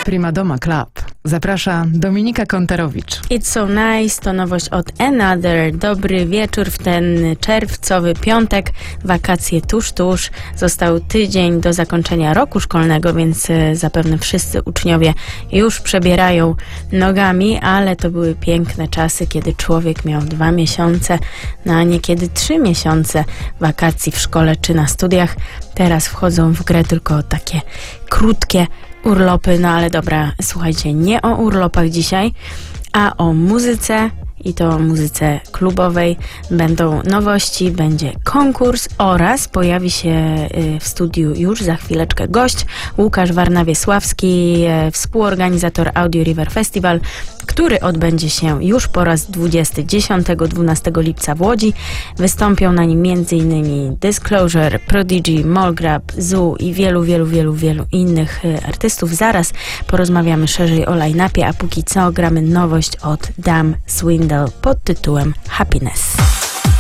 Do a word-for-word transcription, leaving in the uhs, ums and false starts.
Prima Doma Club. Zaprasza Dominika Konterowicz. It's So Nice to nowość od Another. Dobry wieczór w ten czerwcowy piątek. Wakacje tuż, tuż. Został tydzień do zakończenia roku szkolnego, więc zapewne wszyscy uczniowie już przebierają nogami, ale to były piękne czasy, kiedy człowiek miał dwa miesiące, no a niekiedy trzy miesiące wakacji w szkole czy na studiach. Teraz wchodzą w grę tylko takie krótkie urlopy, no ale dobra, słuchajcie, nie o urlopach dzisiaj, a o muzyce i to o muzyce klubowej. Będą nowości, będzie konkurs oraz pojawi się w studiu już za chwileczkę gość, Łukasz Warnawiesławski, współorganizator Audio River Festival, który odbędzie się już po raz dwudziesty, dziesiątego do dwunastego lipca w Łodzi. Wystąpią na nim między innymi Disclosure, Prodigy, Molgrab, Zoo i wielu, wielu, wielu, wielu innych artystów. Zaraz porozmawiamy szerzej o line-upie, a póki co gramy nowość od Dam Swindle pod tytułem Happiness.